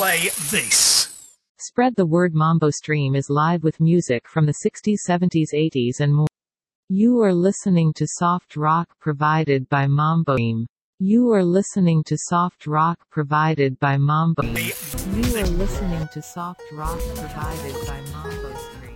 play this. Spread the word. Mambo Stream is live with music from the 60s, 70s, 80s and more. You are listening to soft rock provided by Mambo Stream. You are listening to soft rock provided by Mambo. You are listening to soft rock provided by Mambo Stream.